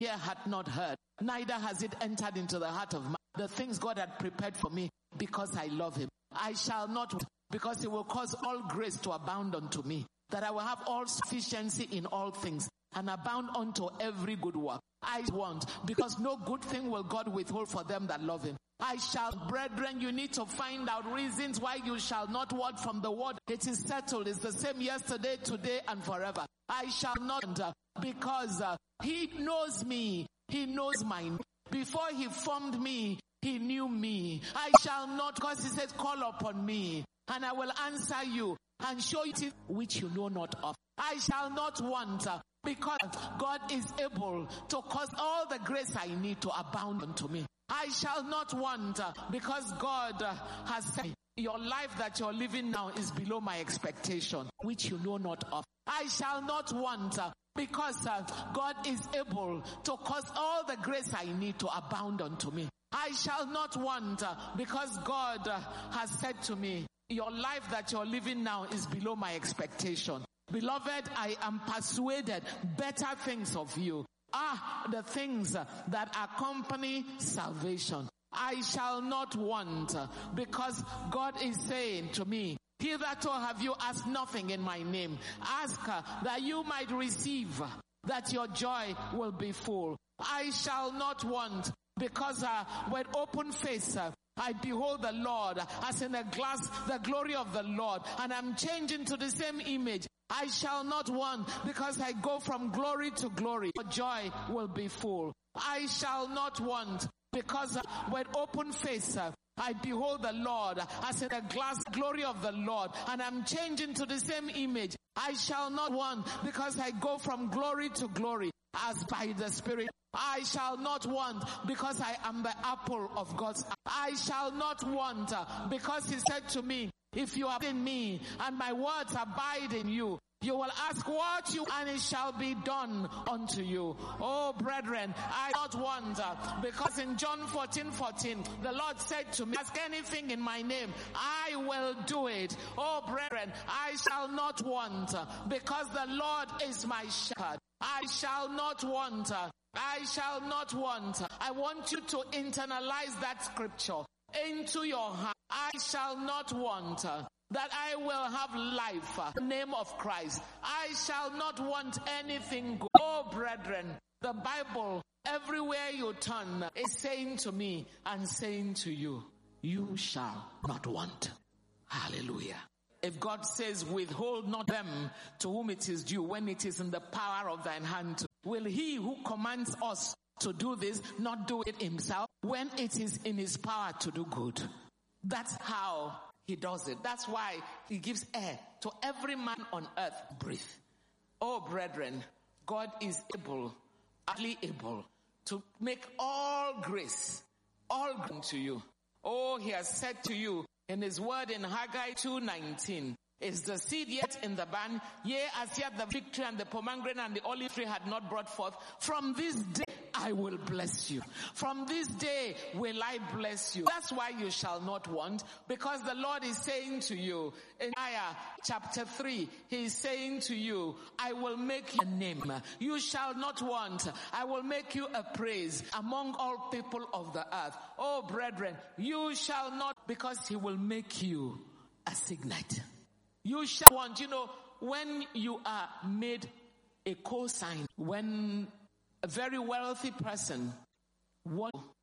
ear hath not heard, neither has it entered into the heart of man, the things God had prepared for me, because I love him. I shall not want, because he will cause all grace to abound unto me, that I will have all sufficiency in all things, and abound unto every good work. I want, because no good thing will God withhold for them that love him. I shall, brethren, you need to find out reasons why you shall not want from the word. It is settled. It's the same yesterday, today, and forever. I shall not, because he knows me. He knows mine. Before he formed me, he knew me. I shall not, because he says, call upon me, and I will answer you and show you things which you know not of. I shall not want, because God is able to cause all the grace I need to abound unto me. I shall not want, because God has said, your life that you're living now is below my expectation, which you know not of. I shall not want, because God is able to cause all the grace I need to abound unto me. I shall not want, because God has said to me, your life that you're living now is below my expectation. Beloved, I am persuaded better things of you are the things that accompany salvation. I shall not want, because God is saying to me, hitherto have you asked nothing in my name. Ask that you might receive, that your joy will be full. I shall not want, because with open face I behold the Lord as in a glass, the glory of the Lord, and I'm changing to the same image. I shall not want, because I go from glory to glory. Your joy will be full. I shall not want, because with open face I behold the Lord as in a glass, glory of the Lord, and I'm changing to the same image. I shall not want, because I go from glory to glory as by the Spirit. I shall not want, because I am the apple of God's eye. I shall not want, because he said to me, if you abide in me and my words abide in you, you will ask what you, and it shall be done unto you. Oh, brethren, I not want, because in John 14:14, the Lord said to me, ask anything in my name, I will do it. Oh, brethren, I shall not want, because the Lord is my shepherd. I shall not want. I shall not want. I want you to internalize that scripture into your heart. I shall not want, that I will have life in the name of Christ. I shall not want anything good. Oh, brethren, the Bible, everywhere you turn, is saying to me and saying to you, you shall not want. Hallelujah. If God says, withhold not them to whom it is due, when it is in the power of thine hand, will he who commands us to do this not do it himself when it is in his power to do good? That's how he does it. That's why he gives air to every man on earth. Breathe. Oh, brethren, God is able, utterly able, to make all grace, all good to you. Oh, he has said to you in his word in Haggai 2:19, is the seed yet in the barn? Yea, as yet the fig tree and the pomegranate and the olive tree had not brought forth. From this day I will bless you. From this day will I bless you. That's why you shall not want, because the Lord is saying to you in Isaiah chapter 3, he is saying to you, I will make you a name. You shall not want. I will make you a praise among all people of the earth. Oh, brethren, you shall not, because he will make you a signet. You shall want, when you are made a cosign, when a very wealthy person wants to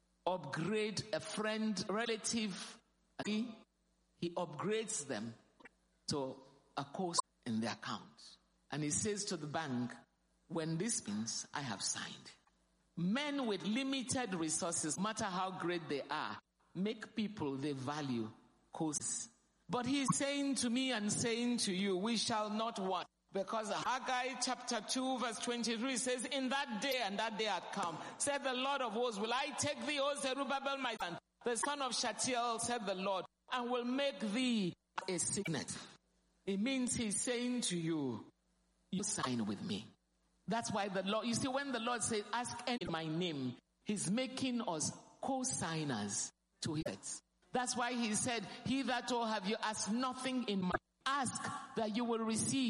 upgrade a friend, relative, he upgrades them to a cosign in their account. And he says to the bank, when this means I have signed. Men with limited resources, no matter how great they are, make people they value cosigns. But he's saying to me and saying to you, we shall not want. Because Haggai chapter 2 verse 23 says, in that day and that day had come, said the Lord of hosts, will I take thee, O Zerubbabel, my son, the son of Shealtiel, said the Lord, and will make thee a signet. It means he's saying to you, you sign with me. That's why the Lord, you see, when the Lord says, ask in my name, he's making us co-signers to his. That's why he said, hitherto have you asked nothing in my, ask that you will receive.